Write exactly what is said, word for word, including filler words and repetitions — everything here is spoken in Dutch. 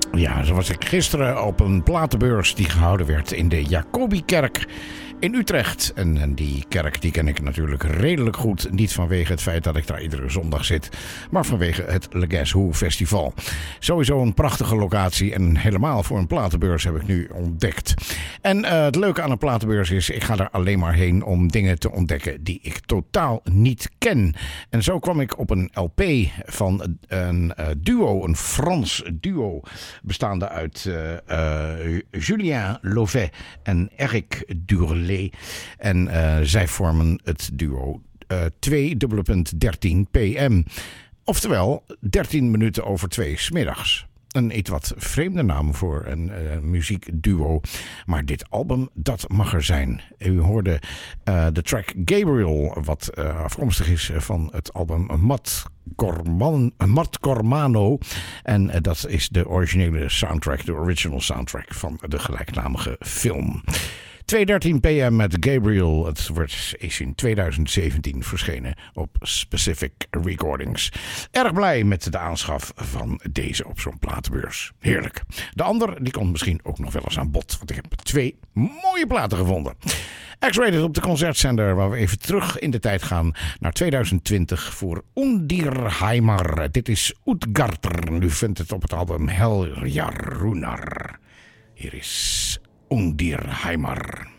Ja, zo was ik gisteren op een platenbeurs die gehouden werd in de Jacobikerk in Utrecht. En, en die kerk die ken ik natuurlijk redelijk goed. Niet vanwege het feit dat ik daar iedere zondag zit, maar vanwege het Le Guess Who Festival. Sowieso een prachtige locatie en helemaal voor een platenbeurs heb ik nu ontdekt. En uh, het leuke aan een platenbeurs is, ik ga daar alleen maar heen om dingen te ontdekken die ik totaal niet ken. En zo kwam ik op een L P van een uh, duo, een Frans duo, bestaande uit uh, uh, Julien Lauvet en Eric Durlet. En uh, zij vormen het duo uh, twee dertien p m. Oftewel dertien minuten over twee 's middags. Een iets wat vreemde naam voor een uh, muziekduo. Maar dit album, dat mag er zijn. U hoorde uh, de track Gabriel, wat uh, afkomstig is van het album Mat Corman, Mat Cormano. En uh, dat is de originele soundtrack, de original soundtrack van de gelijknamige film. twee dertien p m met Gabriel. Het wordt, is in tweeduizend zeventien verschenen op Specific Recordings. Erg blij met de aanschaf van deze op zo'n platenbeurs. Heerlijk. De ander die komt misschien ook nog wel eens aan bod. Want ik heb twee mooie platen gevonden. X-Rated op de concertzender, waar we even terug in de tijd gaan naar tweeduizend twintig voor Undirheimer. Dit is Utgarter. U vindt het op het album Heljar Runar. Hier is Undirheimer.